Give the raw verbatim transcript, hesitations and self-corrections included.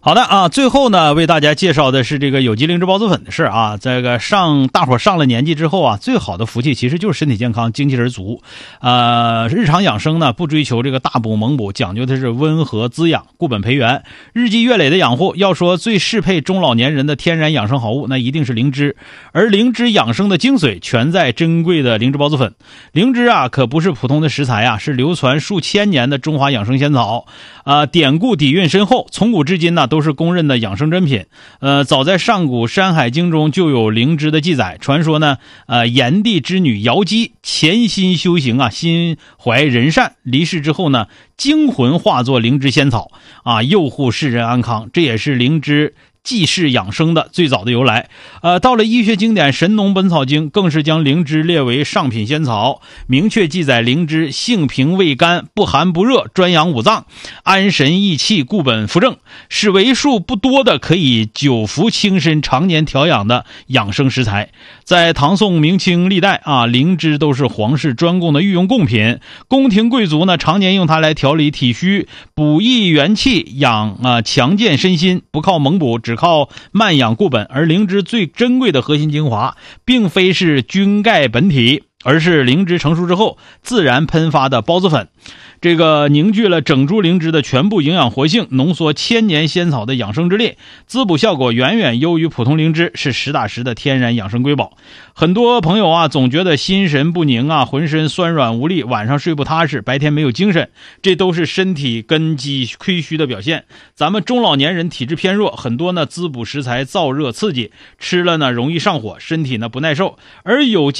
好的啊，最后呢，为大家介绍的是这个有机灵芝孢子粉的事啊。这个上大伙上了年纪之后啊，最好的福气其实就是身体健康、精气神足。呃，日常养生呢，不追求这个大补猛补，讲究的是温和滋养、固本培元、日积月累的养护。要说最适配中老年人的天然养生好物，那一定是灵芝。而灵芝养生的精髓全在珍贵的灵芝孢子粉。灵芝啊，可不是普通的食材啊，是流传数千年的中华养生仙草。啊、呃，典故底蕴深厚，从古至今呢，都是公认的养生珍品。呃，早在上古《山海经》中就有灵芝的记载。传说呢，呃，炎帝之女瑶姬潜心修行啊，心怀仁善，离世之后呢，精魂化作灵芝仙草啊，佑护世人安康。这也是灵芝济世养生的最早的由来。呃，到了医学经典《神农本草经》，更是将灵芝列为上品仙草，明确记载灵芝性平味甘，不寒不热，专养五脏，安神益气，固本扶正，是为数不多的可以久服轻身、常年调养的养生食材。在唐宋明清历代啊，灵芝都是皇室专供的御用贡品，宫廷贵族呢常年用它来调理体虚，补益元气，养啊强健身心，不靠猛补，只靠慢养固本。而灵芝最珍贵的核心精华，并非是菌钙本体，而是灵芝成熟之后自然喷发的孢子粉。这个凝聚了整株灵芝的全部营养活性，浓缩千年仙草的养生之力，滋补效果远远优于普通灵芝，是实打实的天然养生瑰宝。很多朋友啊，总觉得心神不宁啊，浑身酸软无力，晚上睡不踏实，白天没有精神，这都是身体根基亏虚的表现。咱们中老年人体质偏弱，很多呢滋补食材燥热刺激，吃了呢容易上火，身体呢不耐受，而有机